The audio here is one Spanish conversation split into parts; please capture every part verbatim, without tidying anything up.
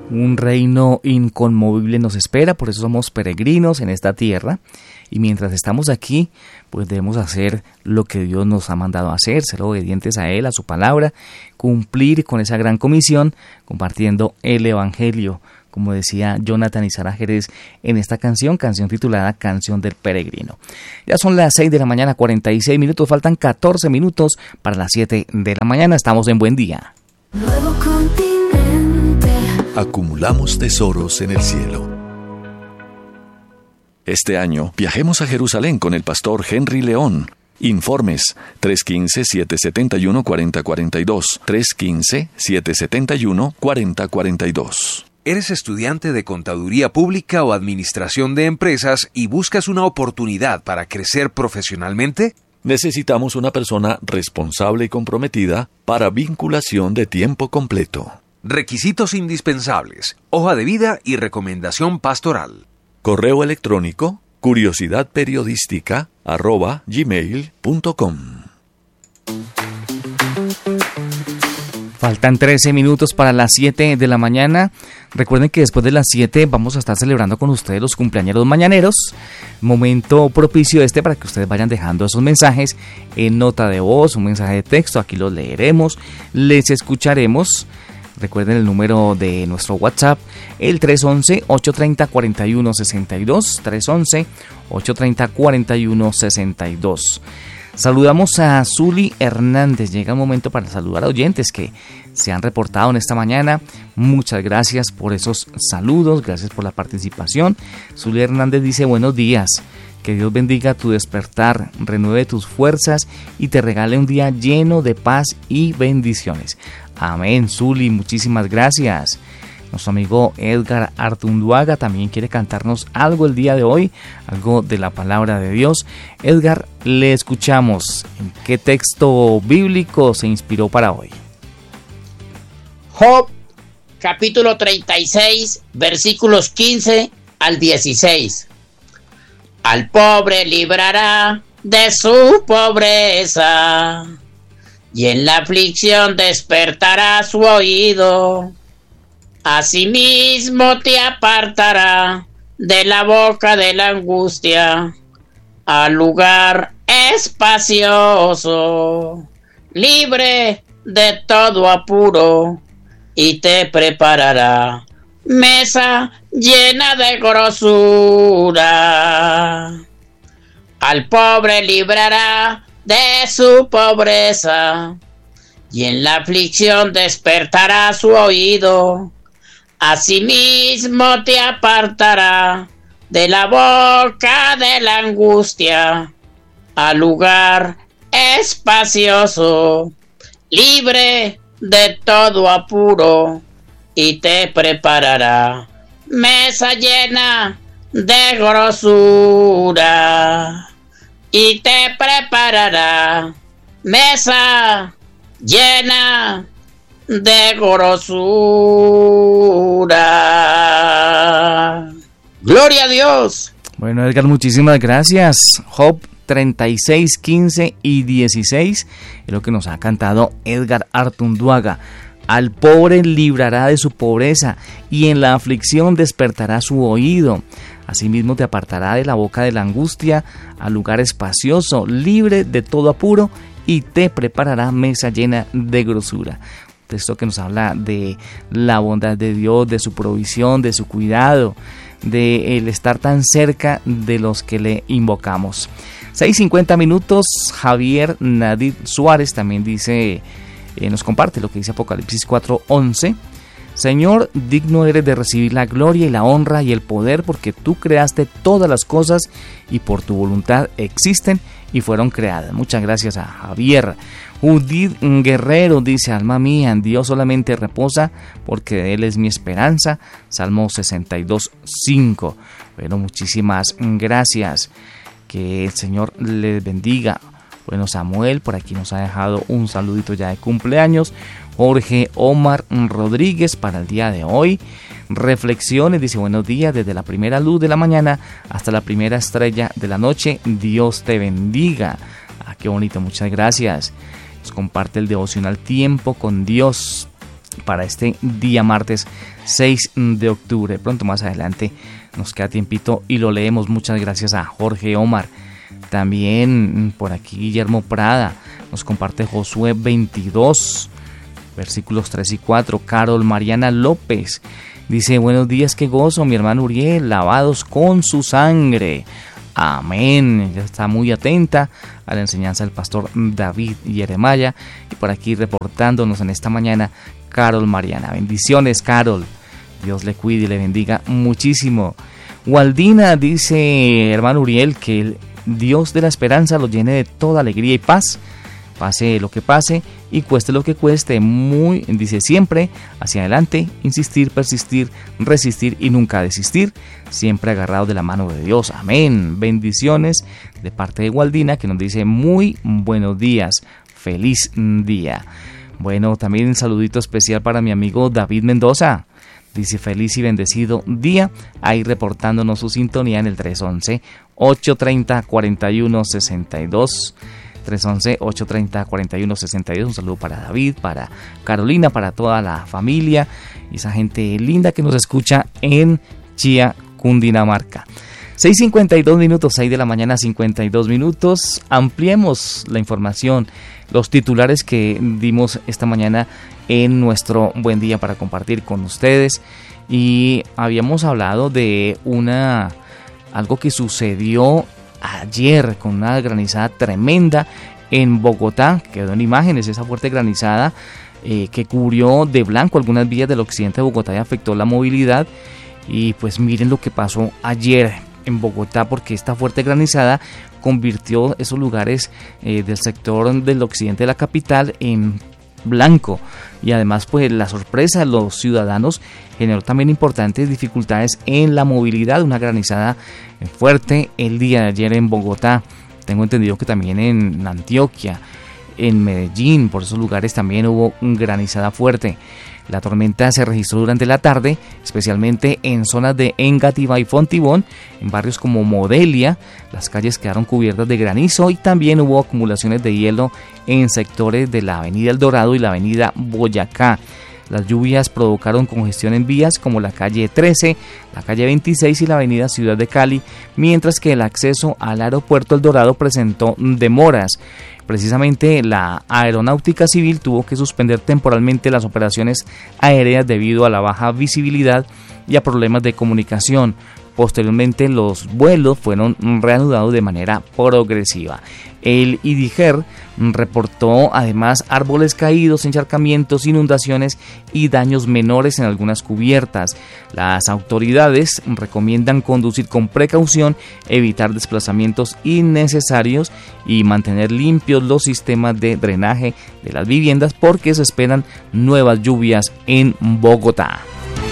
Un reino inconmovible nos espera, por eso somos peregrinos en esta tierra. Y mientras estamos aquí, pues debemos hacer lo que Dios nos ha mandado a hacer, ser obedientes a Él, a su palabra, cumplir con esa gran comisión, compartiendo el Evangelio, como decía Jonathan y Sara Jerez en esta canción, canción titulada Canción del Peregrino. Ya son las seis de la mañana, cuarenta y seis minutos, faltan catorce minutos para las siete de la mañana, estamos en Buen Día. Nuevo continente. Acumulamos tesoros en el cielo. Este año viajemos a Jerusalén con el pastor Henry León. Informes tres uno cinco, siete siete uno, cuatro cero cuatro dos, tres uno cinco, siete siete uno, cuatro cero cuatro dos. ¿Eres estudiante de Contaduría Pública o Administración de Empresas y buscas una oportunidad para crecer profesionalmente? Necesitamos una persona responsable y comprometida para vinculación de tiempo completo. Requisitos indispensables: hoja de vida y recomendación pastoral. Correo electrónico curiosidadperiodística arroba gmail punto com. Faltan trece minutos para las siete de la mañana. Recuerden que después de las siete vamos a estar celebrando con ustedes los cumpleañeros mañaneros. Momento propicio este para que ustedes vayan dejando esos mensajes en nota de voz, un mensaje de texto. Aquí los leeremos, les escucharemos. Recuerden el número de nuestro WhatsApp, el tres uno uno, ocho tres cero, cuatro uno seis dos, tres uno uno, ocho tres cero, cuatro uno seis dos. Saludamos a Zuli Hernández. Llega el momento para saludar a oyentes que se han reportado en esta mañana. Muchas gracias por esos saludos, gracias por la participación. Zuli Hernández dice: buenos días, que Dios bendiga tu despertar, renueve tus fuerzas y te regale un día lleno de paz y bendiciones. Amén, Zuli, muchísimas gracias. Nuestro amigo Edgar Artunduaga también quiere cantarnos algo el día de hoy, algo de la palabra de Dios. Edgar, le escuchamos. ¿En qué texto bíblico se inspiró para hoy? Job, capítulo treinta y seis, versículos quince al dieciséis. Al pobre librará de su pobreza, y en la aflicción despertará su oído. Asimismo te apartará de la boca de la angustia, al lugar espacioso, libre de todo apuro, y te preparará mesa llena de grosura. Al pobre librará de su pobreza, y en la aflicción despertará su oído. Asimismo te apartará de la boca de la angustia, al lugar espacioso, libre de todo apuro, y te preparará mesa llena de grosura. Y te preparará mesa llena de grosura. ¡Gloria a Dios! Bueno, Edgar, muchísimas gracias. Job treinta y seis, quince y dieciséis es lo que nos ha cantado Edgar Artunduaga. Al pobre librará de su pobreza, y en la aflicción despertará su oído. Asimismo te apartará de la boca de la angustia, al lugar espacioso, libre de todo apuro, y te preparará mesa llena de grosura. Un texto que nos habla de la bondad de Dios, de su provisión, de su cuidado, de el estar tan cerca de los que le invocamos. seis cincuenta minutos. Javier Nadir Suárez también dice, eh, nos comparte lo que dice Apocalipsis cuatro once. Señor, digno eres de recibir la gloria y la honra y el poder, porque tú creaste todas las cosas y por tu voluntad existen y fueron creadas. Muchas gracias a Javier. Judith Guerrero dice: alma mía, en Dios solamente reposa, porque de Él es mi esperanza. Salmo sesenta y dos, cinco. Bueno, muchísimas gracias. Que el Señor les bendiga. Bueno, Samuel por aquí nos ha dejado un saludito ya de cumpleaños. Jorge Omar Rodríguez para el día de hoy. Reflexiones, dice: buenos días, desde la primera luz de la mañana hasta la primera estrella de la noche, Dios te bendiga. Ah, qué bonito, muchas gracias. Nos comparte el devocional Tiempo con Dios. para este día martes seis de octubre. Pronto más adelante nos queda tiempito y lo leemos. Muchas gracias a Jorge Omar. También por aquí Guillermo Prada nos comparte Josué veintidós, versículos tres y cuatro. Carol Mariana López dice: buenos días, qué gozo, mi hermano Uriel, lavados con su sangre. Amén. Ya está muy atenta a la enseñanza del pastor David Yeremaya. Y por aquí reportándonos en esta mañana Carol Mariana. Bendiciones, Carol. Dios le cuide y le bendiga muchísimo. Waldina dice: hermano Uriel, que el Dios de la esperanza lo llene de toda alegría y paz, pase lo que pase y cueste lo que cueste. Muy, dice, siempre hacia adelante, insistir, persistir, resistir y nunca desistir, siempre agarrado de la mano de Dios. Amén. Bendiciones de parte de Waldina, que nos dice: muy buenos días, feliz día. Bueno, también un saludito especial para mi amigo David Mendoza. Dice: feliz y bendecido día, ahí reportándonos su sintonía en el tres once, ocho treinta, cuarenta y uno sesenta y dos. tres once, ocho treinta, cuarenta y uno sesenta y dos. Un saludo para David, para Carolina, para toda la familia y esa gente linda que nos escucha en Chía, Cundinamarca. seis cincuenta y dos minutos, seis de la mañana, cincuenta y dos minutos. Ampliemos la información, los titulares que dimos esta mañana en nuestro Buen Día para compartir con ustedes. Y habíamos hablado de una algo que sucedió ayer con una granizada tremenda en Bogotá. Quedó en imágenes esa fuerte granizada eh, que cubrió de blanco algunas vías del occidente de Bogotá y afectó la movilidad. Y pues miren lo que pasó ayer en Bogotá, porque esta fuerte granizada convirtió esos lugares eh, del sector del occidente de la capital en blanco, y además pues la sorpresa de los ciudadanos generó también importantes dificultades en la movilidad. Una granizada fuerte el día de ayer en Bogotá. Tengo entendido que también en Antioquia, en Medellín, por esos lugares también hubo granizada fuerte. La tormenta se registró durante la tarde, especialmente en zonas de Engativá y Fontibón, en barrios como Modelia. Las calles quedaron cubiertas de granizo y también hubo acumulaciones de hielo en sectores de la avenida El Dorado y la avenida Boyacá. Las lluvias provocaron congestión en vías como la calle trece, la calle veintiséis y la avenida Ciudad de Cali, mientras que el acceso al aeropuerto El Dorado presentó demoras. Precisamente la Aeronáutica Civil tuvo que suspender temporalmente las operaciones aéreas debido a la baja visibilidad y a problemas de comunicación. Posteriormente los vuelos fueron reanudados de manera progresiva. El IDIGER reportó además árboles caídos, encharcamientos, inundaciones y daños menores en algunas cubiertas. Las autoridades recomiendan conducir con precaución, evitar desplazamientos innecesarios y mantener limpios los sistemas de drenaje de las viviendas, porque se esperan nuevas lluvias en Bogotá.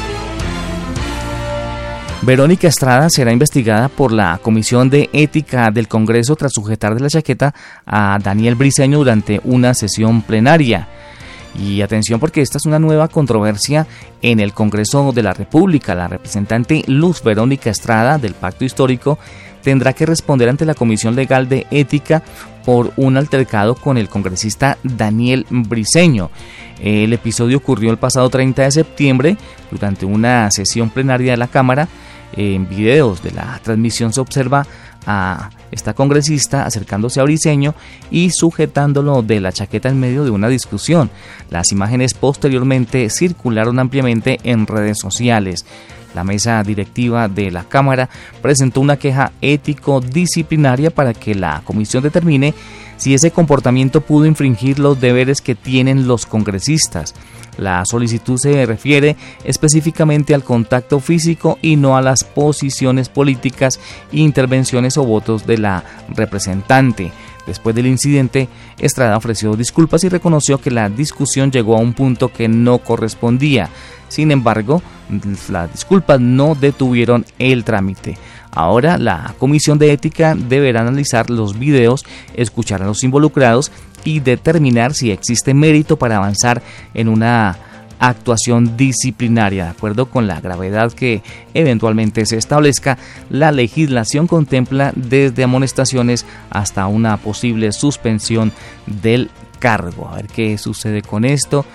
Verónica Estrada será investigada por la Comisión de Ética del Congreso tras sujetar de la chaqueta a Daniel Briceño durante una sesión plenaria. Y atención, porque esta es una nueva controversia en el Congreso de la República. La representante Luz Verónica Estrada del Pacto Histórico tendrá que responder ante la Comisión Legal de Ética por un altercado con el congresista Daniel Briceño. El episodio ocurrió el pasado treinta de septiembre durante una sesión plenaria de la Cámara. En videos de la transmisión se observa a esta congresista acercándose a Briceño y sujetándolo de la chaqueta en medio de una discusión. Las imágenes posteriormente circularon ampliamente en redes sociales. La mesa directiva de la Cámara presentó una queja ético-disciplinaria para que la comisión determine si ese comportamiento pudo infringir los deberes que tienen los congresistas. La solicitud se refiere específicamente al contacto físico y no a las posiciones políticas, intervenciones o votos de la representante. Después del incidente, Estrada ofreció disculpas y reconoció que la discusión llegó a un punto que no correspondía. Sin embargo, las disculpas no detuvieron el trámite. Ahora la Comisión de Ética deberá analizar los videos, escuchar a los involucrados y determinar si existe mérito para avanzar en una actuación disciplinaria. De acuerdo con la gravedad que eventualmente se establezca, la legislación contempla desde amonestaciones hasta una posible suspensión del cargo. A ver qué sucede con esto.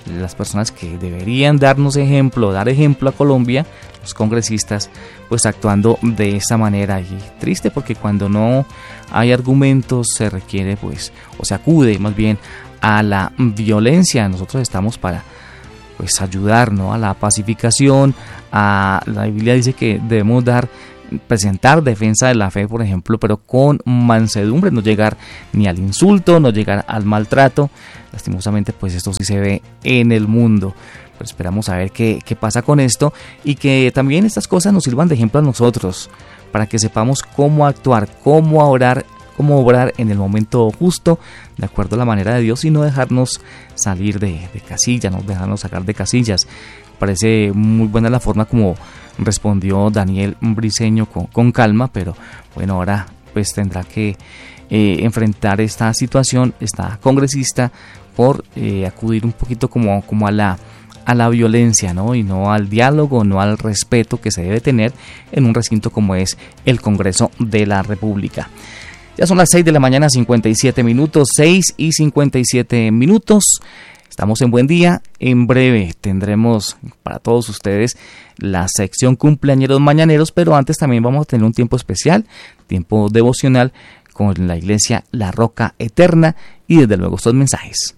las personas que deberían darnos ejemplo, dar ejemplo a Colombia, los congresistas, pues actuando de esta manera. Y triste porque cuando no hay argumentos se requiere pues, o se acude más bien a la violencia. Nosotros estamos para pues ayudar, ¿no?, a la pacificación. A, la Biblia dice que debemos dar, presentar defensa de la fe, por ejemplo, pero con mansedumbre, no llegar ni al insulto, no llegar al maltrato. Lastimosamente, pues esto sí se ve en el mundo. Pero esperamos a ver qué, qué pasa con esto y que también estas cosas nos sirvan de ejemplo a nosotros, para que sepamos cómo actuar, cómo orar, cómo obrar en el momento justo, de acuerdo a la manera de Dios, y no dejarnos salir de, de casillas, no dejarnos sacar de casillas. Parece muy buena la forma como respondió Daniel Briceño con, con calma, pero bueno, ahora pues tendrá que eh, enfrentar esta situación, esta congresista, por eh, acudir un poquito como, como a la a la violencia, ¿no? Y no al diálogo, no al respeto que se debe tener en un recinto como es el Congreso de la República. Ya son las seis de la mañana, cincuenta y siete minutos, seis y cincuenta y siete minutos. Estamos en Buen Día. En breve tendremos para todos ustedes la sección Cumpleañeros Mañaneros, pero antes también vamos a tener un tiempo especial, tiempo devocional con la Iglesia La Roca Eterna y desde luego estos mensajes.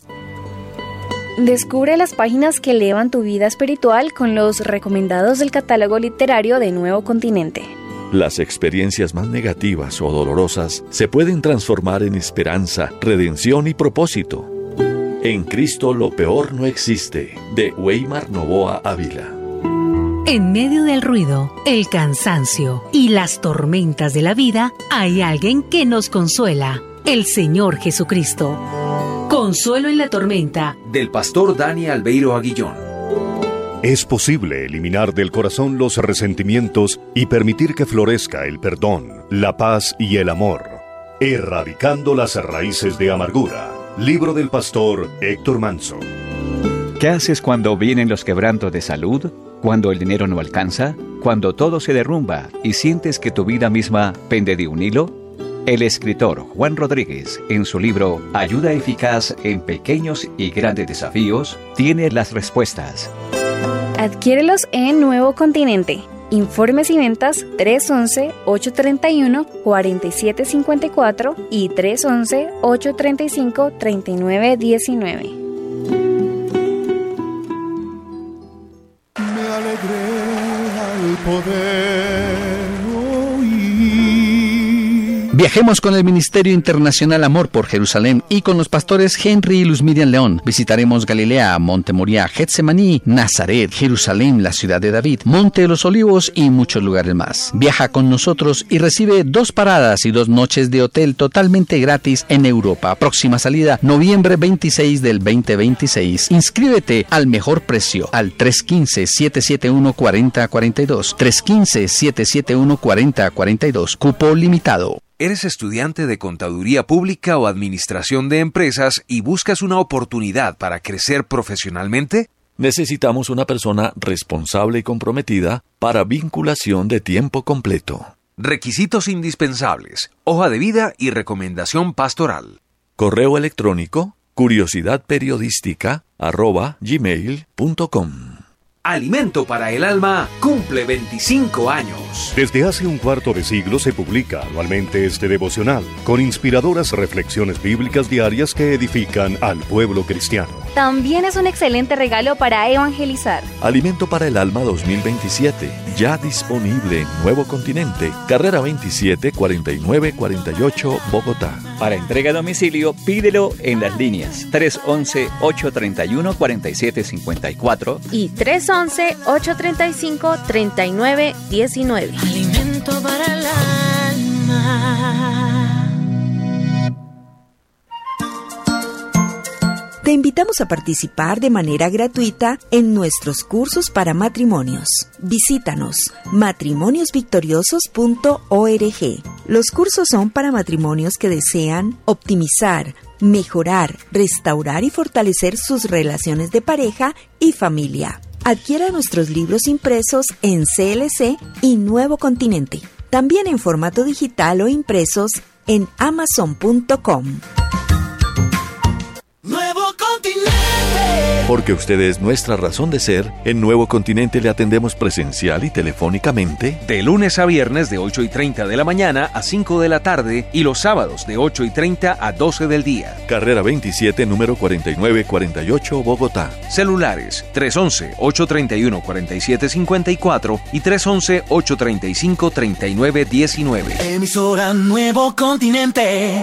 Descubre las páginas que elevan tu vida espiritual con los recomendados del catálogo literario de Nuevo Continente. Las experiencias más negativas o dolorosas se pueden transformar en esperanza, redención y propósito. En Cristo lo peor no existe, de Weimar Novoa Ávila. En medio del ruido, el cansancio y las tormentas de la vida, hay alguien que nos consuela, el Señor Jesucristo. Consuelo en la tormenta, del pastor Dani Albeiro Aguillón. Es posible eliminar del corazón los resentimientos y permitir que florezca el perdón, la paz y el amor, erradicando las raíces de amargura. Libro del pastor Héctor Manso. ¿Qué haces cuando vienen los quebrantos de salud? ¿Cuando el dinero no alcanza? ¿Cuando todo se derrumba y sientes que tu vida misma pende de un hilo? El escritor Juan Rodríguez, en su libro Ayuda Eficaz en Pequeños y Grandes Desafíos, tiene las respuestas. Adquiérelos en Nuevo Continente. Informes y ventas tres once, ocho treinta y uno, cuarenta y siete cincuenta y cuatro y tres once, ocho treinta y cinco, treinta y nueve diecinueve. Me alegré al poder oír. Viajemos con el Ministerio Internacional Amor por Jerusalén y con los pastores Henry y Luz Miriam León. Visitaremos Galilea, Monte Moriah, Getsemaní, Nazaret, Jerusalén, la ciudad de David, Monte de los Olivos y muchos lugares más. Viaja con nosotros y recibe dos paradas y dos noches de hotel totalmente gratis en Europa. Próxima salida, noviembre veintiséis del veinte veintiséis. Inscríbete al mejor precio al tres uno cinco, siete siete uno, cuatro cero cuatro dos. tres uno cinco, siete siete uno, cuatro cero cuatro dos. Cupo limitado. ¿Eres estudiante de Contaduría Pública o Administración de Empresas y buscas una oportunidad para crecer profesionalmente? Necesitamos una persona responsable y comprometida para vinculación de tiempo completo. Requisitos indispensables: hoja de vida y recomendación pastoral. Correo electrónico curiosidadperiodística arroba gmail punto com. Alimento para el Alma cumple veinticinco años. Desde hace un cuarto de siglo se publica anualmente este devocional, con inspiradoras reflexiones bíblicas diarias que edifican al pueblo cristiano. También es un excelente regalo para evangelizar. Alimento para el Alma dos mil veintisiete, ya disponible en Nuevo Continente, carrera veintisiete, cuarenta y nueve cuarenta y ocho, Bogotá. Para entrega a domicilio, pídelo en las líneas tres once, ocho treinta y uno, cuarenta y siete cincuenta y cuatro y tres once, ocho treinta y cinco, treinta y nueve diecinueve. Alimento para el alma. Te invitamos a participar de manera gratuita en nuestros cursos para matrimonios. Visítanos matrimonios victoriosos punto org. Los cursos son para matrimonios que desean optimizar, mejorar, restaurar y fortalecer sus relaciones de pareja y familia. Adquiera nuestros libros impresos en C L C y Nuevo Continente. También en formato digital o impresos en amazon punto com. Nuevo Continente. Porque usted es nuestra razón de ser, en Nuevo Continente le atendemos presencial y telefónicamente. De lunes a viernes de ocho y treinta de la mañana a cinco de la tarde y los sábados de ocho y treinta a doce del día. Carrera veintisiete, número cuarenta y nueve cuarenta y ocho, Bogotá. Celulares tres once, ocho treinta y uno, cuarenta y siete cincuenta y cuatro y tres once, ocho treinta y cinco, treinta y nueve diecinueve. Emisora Nuevo Continente.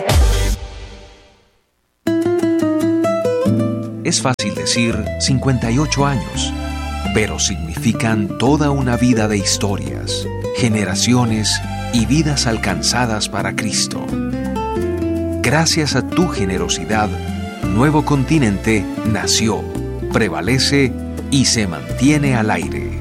Es fácil decir cincuenta y ocho años, pero significan toda una vida de historias, generaciones y vidas alcanzadas para Cristo. Gracias a tu generosidad, Nuevo Continente nació, prevalece y se mantiene al aire.